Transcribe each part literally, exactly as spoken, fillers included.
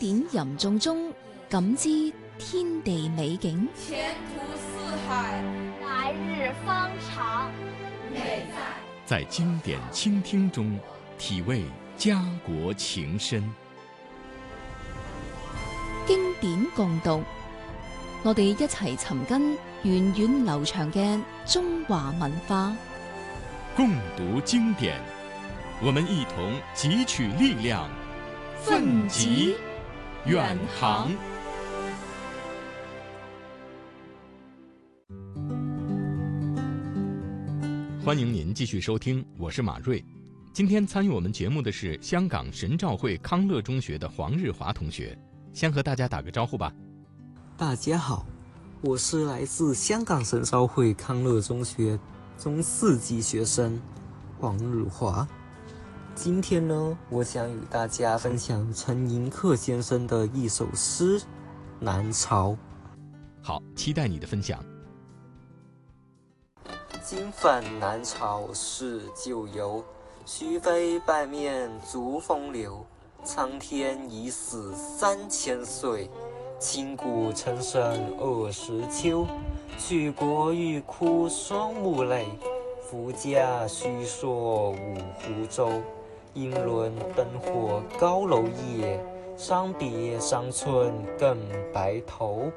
典吟誦中感知天地美景， 前途似海， 来日方长。 美在在经典倾听中体味家国情深。 經典共讀，我哋一齊尋根源遠流長嘅中華文化。 共讀經典，我們一同汲取力量，奮楫遠航。歡迎您繼續收聽，我是馬瑞。今天參與我們節目的是香港神召會康樂中學的黃日華同學，先和大家打個招呼吧。 大家好，我是來自香港神召會康樂中學中四級學生黃日華。今天呢，我想與大家分享陳寅恪先生的一首詩《南朝》。 好，期待你的分享。 金粉南朝是舊遊，須飛白面逐風流。蒼天已死三千歲，千古沉生二十秋。去國欲哭雙目淚，夫家須說五湖洲。英倫燈火高樓夜，傷別傷春更白頭。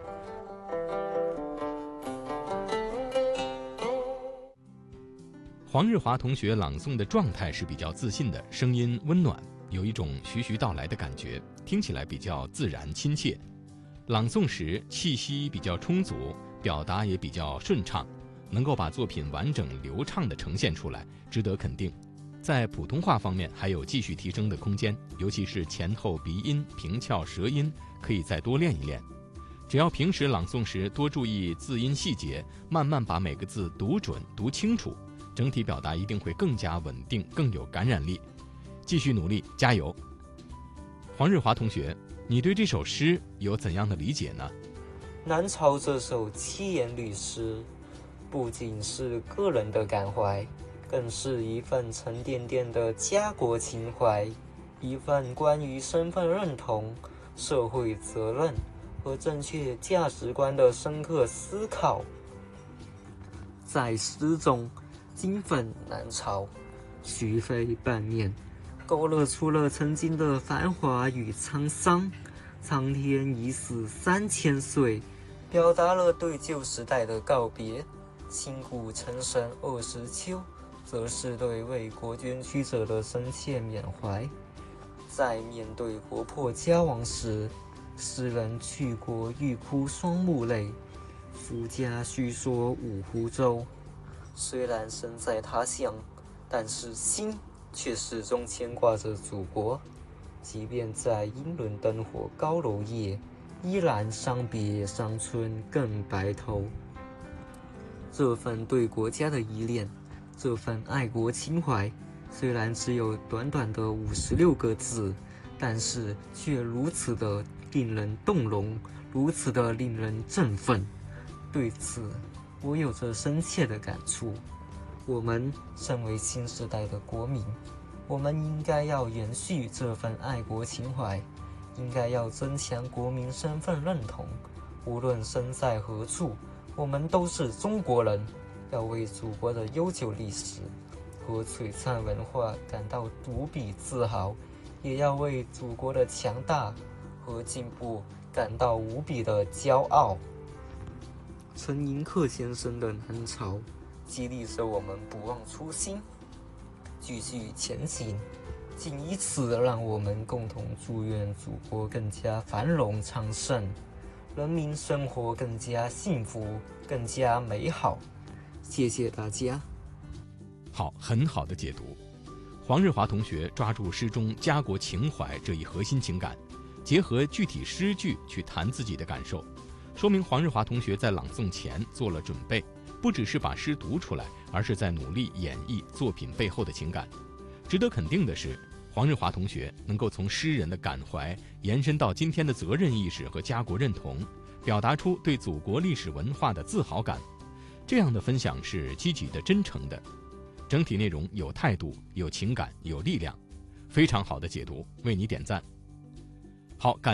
黃日華同學朗誦的狀態是比較自信的，聲音溫暖，有一種徐徐到來的感覺，聽起來比較自然親切。朗誦時氣息比較充足，表達也比較順暢，能夠把作品完整流暢地呈現出來，值得肯定。在普通話方面還有繼續提升的空間，尤其是前後鼻音、平翹舌音，可以再多練一練。只要平時朗誦時多注意字音細節，慢慢把每個字讀準、讀清楚，整體表達一定會更加穩定，更有感染力。繼續努力，加油！黃日華同學，你對這首詩有怎樣的理解呢？ 南朝這首七言律詩，不僅是個人的感懷，更是一份沉甸甸的家國情懷，一份關於身份認同、社會責任和正確價值觀的深刻思考。在詩中，金粉南朝，須飛白面，勾勒出了曾經的繁華與滄桑。蒼天已死三千歲，表達了對舊時代的告別。千古沉生二十秋，則是對為國捐軀者的深切緬懷。在面對國破家亡時，詩人去國欲哭雙目淚，夫家須說五湖洲。雖然身在他鄉，但是心卻始終牽掛着祖國。即便在英倫燈火高樓夜，依然傷別傷春更白頭。這份對國家的依戀，這份愛國情懷，雖然只有短短的五十六個字，但是卻如此的令人動容，如此的令人振奮。對此，我有着深切的感觸。我們身為新時代的國民，我們應該要延續這份愛國情懷，應該要增強國民身份認同。無論身在何處，我們都是中國人，要為祖國的悠久歷史和璀璨文化感到無比自豪，也要為祖國的強大和進步感到無比的驕傲。陳寅恪先生的南朝激勵着我們不忘初心，繼續前行，僅以此讓我們共同祝願祖國更加繁榮昌盛，人民生活更加幸福，更加美好。謝謝大家。 好，很好的解讀。黃日華同學抓住詩中家國情懷這一核心情感，結合具體詩句去談自己的感受，說明黃日華同學在朗誦前做了準備，不只是把詩讀出來，而是在努力演繹作品背後的情感。值得肯定的是，黃日華同學能夠從詩人的感懷延伸到今天的責任意識和家國認同，表達出對祖國歷史文化的自豪感。這樣的分享是積極的、真誠的，整體內容有態度、有情感、有力量，非常好的解讀，為你點讚。好，感